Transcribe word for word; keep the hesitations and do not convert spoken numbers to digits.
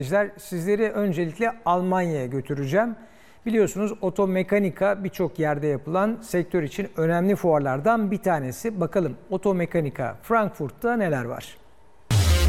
Sizleri öncelikle Almanya'ya götüreceğim. Biliyorsunuz otomekanika birçok yerde yapılan sektör için önemli fuarlardan bir tanesi. Bakalım otomekanika Frankfurt'ta neler var?